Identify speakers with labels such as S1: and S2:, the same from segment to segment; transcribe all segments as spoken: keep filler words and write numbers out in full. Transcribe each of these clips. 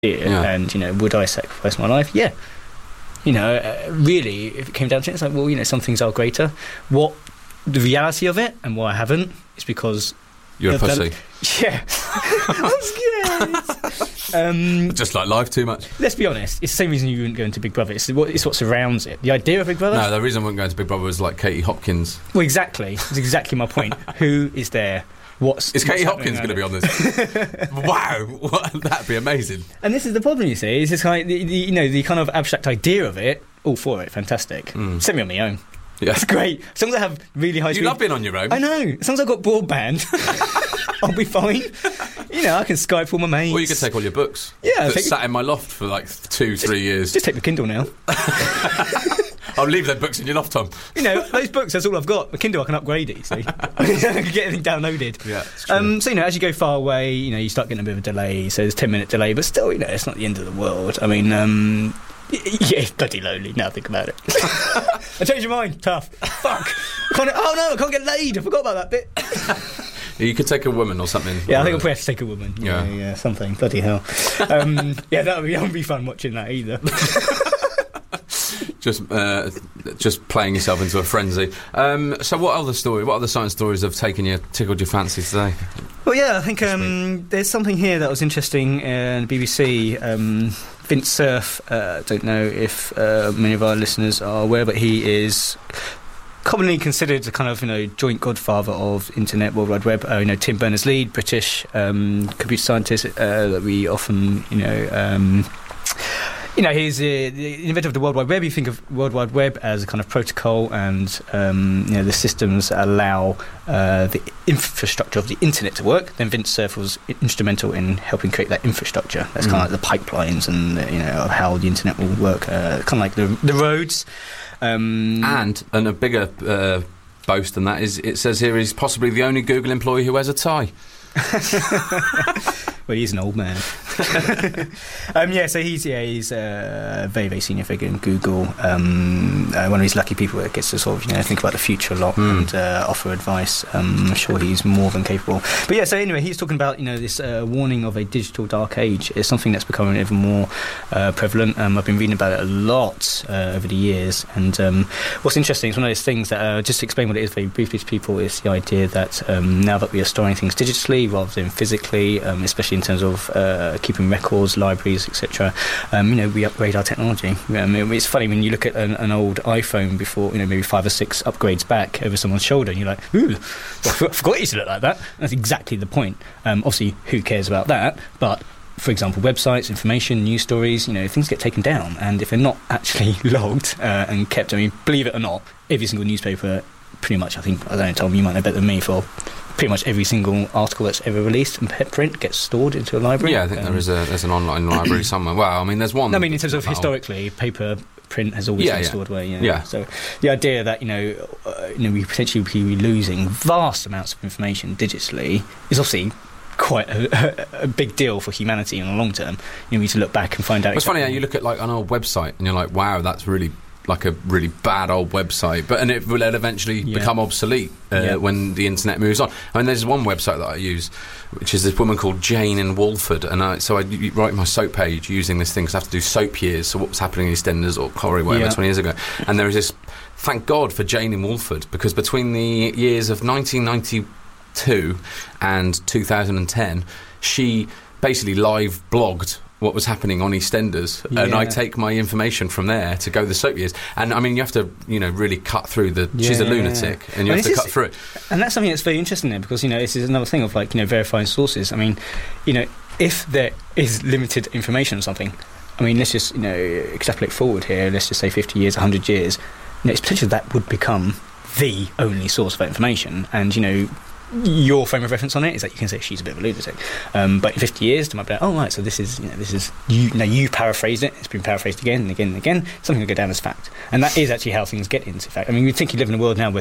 S1: yeah. and, you know, would I sacrifice my life? Yeah. You know, uh, really, if it came down to it, it's like, well, you know, some things are greater. What the reality of it, and why I haven't, is because...
S2: You're a pussy.
S1: The, yeah. I'm scared. um,
S2: Just like life too much.
S1: Let's be honest, it's the same reason you wouldn't go into Big Brother. It's what, it's what surrounds it. The idea of Big Brother...
S2: No, the reason I wouldn't go into Big Brother was like Katie Hopkins.
S1: Well, exactly. That's exactly my point. Who is there? What's
S2: Is Katie
S1: what's
S2: Hopkins going to be on this? Wow, what, that'd be amazing.
S1: And this is the problem, you see, is this kind of, the, the, you know, the kind of abstract idea of it, all for it, fantastic. Mm. Send me on my own.
S2: Yeah.
S1: It's great. As long as I have really high
S2: you
S1: speed...
S2: You love being on your own.
S1: I know. As long as I've got broadband, I'll be fine. You know, I can Skype all my mates.
S2: Or you could take all your books.
S1: Yeah.
S2: That sat in my loft for like two,
S1: just,
S2: three years.
S1: Just take the Kindle now.
S2: I'll leave those books in your loft, Tom.
S1: You know, those books, that's all I've got. The Kindle, I can upgrade it, you see. I can get everything downloaded.
S2: Yeah, it's true.
S1: Um, so, you know, as you go far away, you know, you start getting a bit of a delay. So there's a ten-minute delay, but still, you know, it's not the end of the world. I mean, um... yeah, it's bloody lonely, now think about it. I changed your mind, tough. Fuck. Can't, oh no, I can't get laid, I forgot about that bit.
S2: You could take a woman or something.
S1: Yeah,
S2: or
S1: I think I'll probably have to take a woman. Yeah, yeah, yeah something. Bloody hell. Um, yeah, that would be, that would be fun watching that either.
S2: just uh, just playing yourself into a frenzy. Um, so what other story, what other science stories have taken you, tickled your fancy today?
S1: Well, yeah, I think um, there's something here that was interesting in B B C. Um, Vint Cerf, uh, don't know if uh, many of our listeners are aware, but he is commonly considered the kind of, you know, joint godfather of internet, World Wide Web. Uh, you know, Tim Berners-Lee, British um, computer scientist uh, that we often, you know, um, you know, he's uh, the inventor of the World Wide Web. You think of World Wide Web as a kind of protocol, and um, you know, the systems that allow uh, the infrastructure of the internet to work. Then Vint Cerf was instrumental in helping create that infrastructure. That's mm. kind of like the pipelines and uh, you know, how the internet will work. Uh, kind of like the the roads. Um,
S2: and and a bigger uh, boast than that is, it says here he's possibly the only Google employee who wears a tie.
S1: Well, he's an old man. um, yeah, so he's yeah he's a very very senior figure in Google. Um, uh, one of these lucky people that gets to sort of, you know, think about the future a lot mm. and uh, offer advice. Um, I'm sure he's more than capable. But yeah, so anyway, he's talking about, you know, this uh, warning of a digital dark age. It's something that's becoming ever more uh, prevalent. Um, I've been reading about it a lot uh, over the years. And um, what's interesting is one of those things that uh, just to explain what it is very briefly to people is the idea that um, now that we are storing things digitally rather than physically, um, especially in terms of uh, keeping records, libraries, et cetera. Um, you know, we upgrade our technology. Um, it, it's funny when you look at an, an old iPhone before, you know, maybe five or six upgrades back over someone's shoulder, and you're like, ooh, I forgot it used to look like that. That's exactly the point. Um, obviously, who cares about that? But for example, websites, information, news stories, you know, things get taken down, and if they're not actually logged uh, and kept, I mean, believe it or not, every single newspaper, pretty much, I think, I don't know, Tom, you might know better than me, for pretty much every single article that's ever released in print gets stored into a library.
S2: Yeah, I think um, there is a there's an online library somewhere. Well, I mean, there's one.
S1: No, I mean, in terms of historically, paper print has always
S2: yeah,
S1: been
S2: yeah.
S1: stored away. Yeah.
S2: yeah.
S1: So the idea that, you know, uh, you know, we potentially be losing vast amounts of information digitally is obviously quite a, a, a big deal for humanity in the long term. You know, we need to look back and find out.
S2: Well, it's exactly. Funny how you look at like an old website and you're like, wow, that's really like a really bad old website, but and it will eventually yeah. become obsolete uh, yeah. when the internet moves on. I mean, there's one website that I use, which is this woman called Jane in Walford, and I, so I write my soap page using this thing because I have to do soap years, so what was happening in EastEnders or Corrie, whatever, yeah. twenty years ago, and there is this, thank God for Jane in Walford, because between the years of nineteen ninety-two and two thousand ten, she basically live blogged what was happening on EastEnders, yeah. and I take my information from there to go the soap years. And I mean, you have to, you know, really cut through the. Yeah. She's a lunatic, and you and have to cut through it.
S1: And that's something that's very interesting there, because, you know, this is another thing of, like, you know, verifying sources. I mean, you know, if there is limited information on something, I mean, let's just, you know, extrapolate forward here. Let's just say fifty years, one hundred years. You know, it's potential that would become the only source of that information, and, you know, your frame of reference on it is that you can say she's a bit of a lunatic, um, but in fifty years they might be like, oh right, so this is, you know, this is you now you paraphrased it, it's been paraphrased again and again and again, something will go down as fact, and that is actually how things get into fact. I mean, we think you live in a world now where things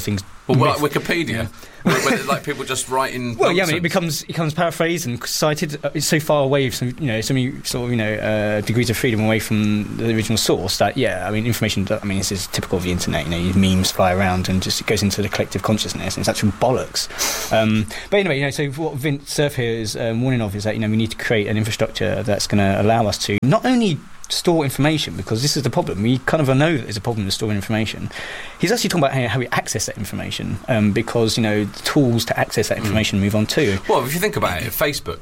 S2: Well, well like Wikipedia, yeah. where, where, like people just writing.
S1: Well,
S2: nonsense.
S1: yeah, I mean, it becomes it becomes paraphrased and cited. Uh, it's so far away from you know so many sort of you know uh, degrees of freedom away from the original source that yeah, I mean, information. I mean, this is typical of the internet. You know, memes fly around and just it goes into the collective consciousness, and it's actual bollocks. Um, but anyway, you know, so what Vint Cerf here is um, warning of is that you know we need to create an infrastructure that's going to allow us to not only store information, because this is the problem. We kind of know that there's a problem with storing information. He's actually talking about how, how we access that information, um, because you know the tools to access that information mm. move on too.
S2: Well, if you think about it, Facebook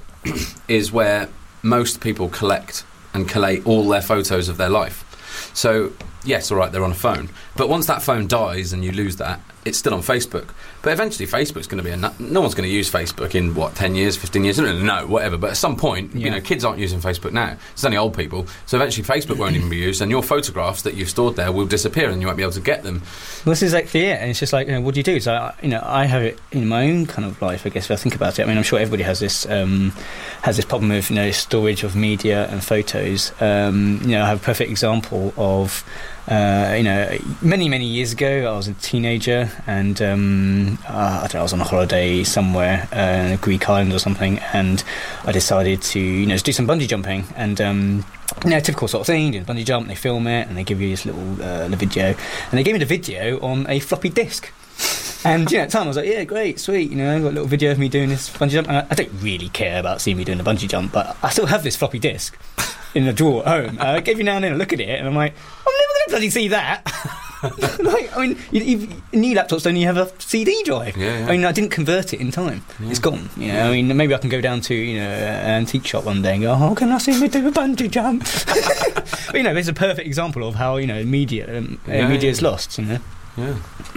S2: is where most people collect and collate all their photos of their life. So yes, all right, they're on a phone, but once that phone dies and you lose that, it's still on Facebook. But eventually Facebook's going to be a no, no one's going to use Facebook in what ten years, fifteen years, no, no, whatever, but at some point yeah. you know, kids aren't using Facebook now, it's only old people, so eventually Facebook won't even be used, and your photographs that you've stored there will disappear and you won't be able to get them.
S1: Well, this is exactly it, and it's just like, you know, what do you do? So I, you know, I have it in my own kind of life, I guess, if I think about it. I mean, I'm sure everybody has this um, has this problem with, you know, storage of media and photos. Um, you know, I have a perfect example of Uh, you know, many, many years ago, I was a teenager, and um, uh, I don't know, I was on a holiday somewhere uh, in a Greek island or something, and I decided to, you know, do some bungee jumping, and um, you know, typical sort of thing, do the bungee jump, they film it, and they give you this little uh, the video, and they gave me the video on a floppy disk. And, you know, at the time I was like, yeah, great, sweet, you know, I've got a little video of me doing this bungee jump. And I, I don't really care about seeing me doing the bungee jump, but I still have this floppy disk in the drawer at home. Uh, every now and then I look at it and I'm like, I'm never going to bloody see that. Like, I mean, you, you, new laptops don't even have a C D drive.
S2: Yeah, yeah.
S1: I mean, I didn't convert it in time. Yeah. It's gone. You know, yeah. I mean, maybe I can go down to, you know, an antique shop one day and go, oh, can I see me do a bungee jump? But, you know, there's a perfect example of how, you know, media, um, yeah, uh, media is yeah. lost, you know.
S2: Yeah.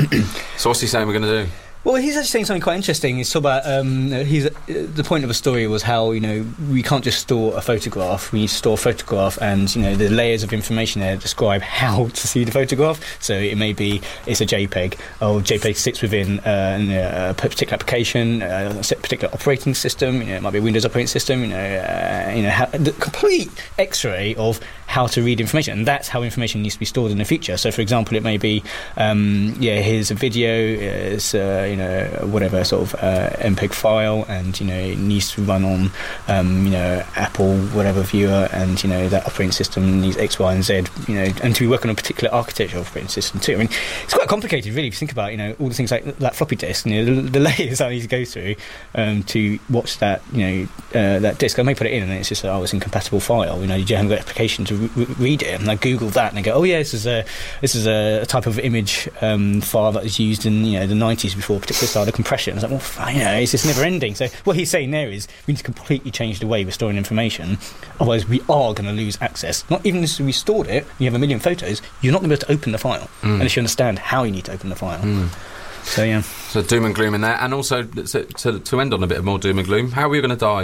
S2: So what's he saying we're going to do?
S1: Well, he's actually saying something quite interesting. He's talking about um, he's, uh, the point of the story was how, you know, we can't just store a photograph. We need to store a photograph, and, you know, the layers of information there describe how to see the photograph. So it may be it's a JPEG, or JPEG sits within uh, a particular application, uh, a particular operating system. You know, it might be a Windows operating system. You know, uh, you know, how, the complete X-ray of how to read information, and that's how information needs to be stored in the future. So, for example, it may be, um, yeah, here's a video, it's, uh, you know, whatever sort of uh, M P E G file, and, you know, it needs to run on, um, you know, Apple, whatever viewer, and, you know, that operating system needs X, Y, and Z, you know, and to be working on a particular architecture operating system too. I mean, it's quite complicated, really, if you think about, you know, all the things like that floppy disk, you know, the, the layers I need to go through um, to watch that, you know, uh, that disk. I may put it in, and it's just, oh, it's an incompatible file. You know, you haven't got application to re- read it, and I Google that, and I go, oh yeah, this is a this is a type of image um, file that was used in, you know, the nineties before a particular style of compression. I was like, well, fine, you know, it's just never ending. So what he's saying there is we need to completely change the way we're storing information, otherwise we are going to lose access. Not even if we stored it, you have a million photos, you're not going to be able to open the file mm. unless you understand how you need to open the file. Mm. So yeah.
S2: So doom and gloom in there, and also to, to, to end on a bit of more doom and gloom, how are we going to die?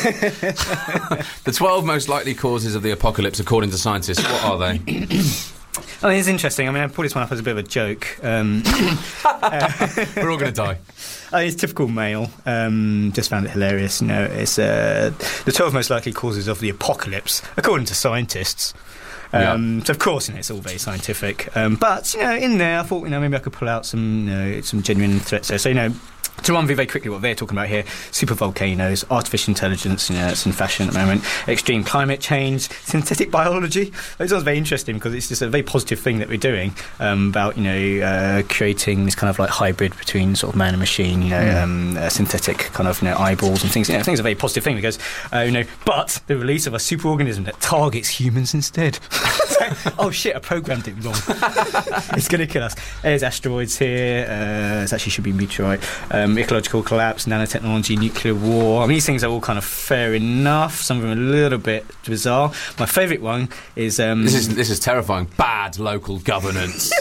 S2: The twelve most likely causes of the apocalypse, according to scientists, what are they?
S1: Oh, it's interesting. I mean, I pulled this one up as a bit of a joke. Um,
S2: uh, We're all going to die.
S1: I mean, it's typical male. Um, just found it hilarious. You know, it's uh, the twelve most likely causes of the apocalypse, according to scientists. Um, yeah. So of course, you know, it's all very scientific. Um, but you know, in there, I thought, you know, maybe I could pull out some, you know, some genuine threats there. So, you know, to run through very quickly what they're talking about here: super volcanoes, artificial intelligence, you know, it's in fashion at the moment, extreme climate change, synthetic biology. It sounds very interesting because it's just a very positive thing that we're doing um, about, you know, uh, creating this kind of like hybrid between sort of man and machine, you know, mm. um, uh, synthetic kind of, you know, eyeballs and things. You know, I think it's a very positive thing because, uh, you know, but the release of a superorganism that targets humans instead. Oh shit, I programmed it wrong. It's going to kill us. There's asteroids here. Uh, it actually should be meteorite. Um, ecological collapse, nanotechnology, nuclear war. I mean, these things are all kind of fair enough. Some of them are a little bit bizarre. My favourite one is... Um,
S2: this is this is terrifying. Bad local governance.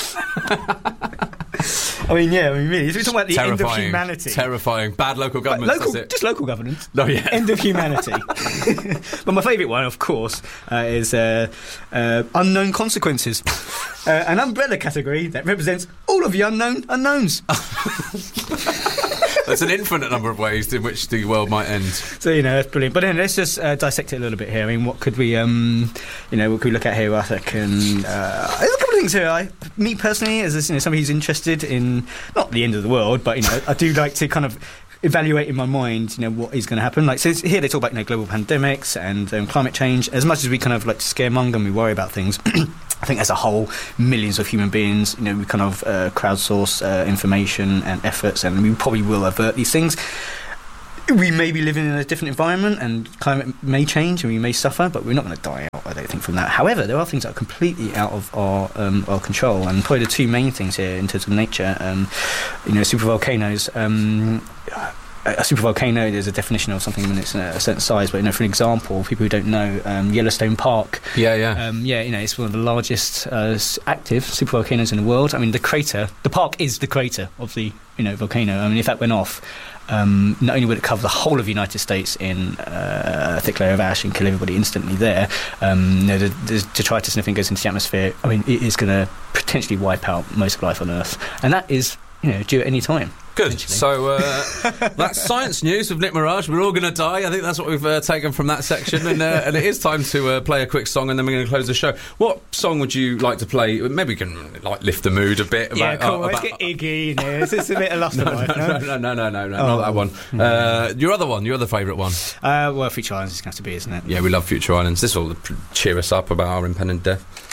S1: I mean, yeah, I mean, really, we're talking about the
S2: terrifying,
S1: end of humanity.
S2: Terrifying. Bad local governance,
S1: local,
S2: that's it.
S1: Just local governance.
S2: No, yeah.
S1: End of humanity. But my favourite one, of course, uh, is uh, uh, unknown consequences. Uh, an umbrella category that represents all of the unknown unknowns.
S2: There's an infinite number of ways in which the world might end.
S1: So, you know, that's brilliant. But then let's just uh, dissect it a little bit here. I mean, what could we, um, you know, what could we look at here? I think, and uh, there's a couple think so. I, me personally, as you know, somebody who's interested in not the end of the world, but you know, I do like to kind of evaluate in my mind, you know, what is going to happen. Like, so here they talk about, you know, global pandemics and um, climate change. As much as we kind of like to scaremonger and we worry about things, I think as a whole, millions of human beings, you know, we kind of uh, crowdsource uh, information and efforts, and we probably will avert these things. We may be living in a different environment, and climate may change, and we may suffer, but we're not going to die out, I don't think, from that. However, there are things that are completely out of our um, our control, and probably the two main things here in terms of nature, um, you know, supervolcanoes. Um, a supervolcano, there's a definition of something when it's a certain size, but you know, for an example, people who don't know, um, Yellowstone Park.
S2: Yeah, yeah,
S1: um, yeah. You know, it's one of the largest uh, active supervolcanoes in the world. I mean, the crater, the park is the crater of the you know volcano. I mean, if that went off, um, not only would it cover the whole of the United States in uh, a thick layer of ash and kill everybody instantly there, um, you know, the, the detritus and everything goes into the atmosphere. I mean, it is going to potentially wipe out most of life on Earth, and that is, you know, due at any time.
S2: Good. So uh, that's science news with Nick Mirage. We're all going to die. I think that's what we've uh, taken from that section. And, uh, and it is time to uh, play a quick song, and then we're going to close the show. What song would you like to play? Maybe we can like lift the mood a bit.
S1: Yeah,
S2: about,
S1: cool.
S2: uh,
S1: Let's
S2: about,
S1: get Iggy in here. Is this a bit of Lost
S2: no,
S1: in Life?
S2: No, no, no, no, no, no, no oh. not that one. Uh, your other one, your other favourite one.
S1: Uh, well, Future Islands is going to have to be, isn't it?
S2: Yeah, we love Future Islands. This will cheer us up about our impending death.